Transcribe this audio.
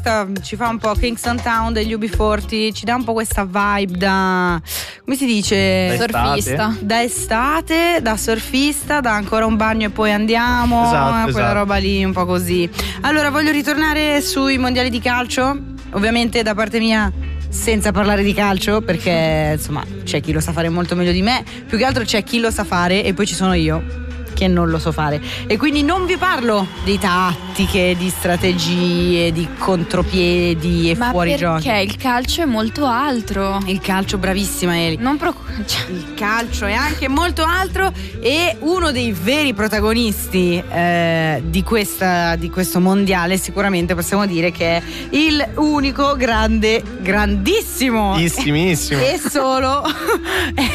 questa ci fa un po' Kingston Town degli UB40, ci dà un po' questa vibe da, come si dice? Surfista. Da estate, da surfista, da ancora un bagno e poi andiamo, quella roba lì un po' così. Allora voglio ritornare sui mondiali di calcio, ovviamente da parte mia senza parlare di calcio, perché insomma c'è chi lo sa fare molto meglio di me, più che altro c'è chi lo sa fare e poi ci sono io che non lo so fare, e quindi non vi parlo di tattiche, di strategie, di contropiedi e fuorigiochi. Perché il calcio è molto altro. Il calcio, bravissima Eli, Non il calcio è anche molto altro, e uno dei veri protagonisti di questo mondiale sicuramente possiamo dire che è il unico grandissimo e solo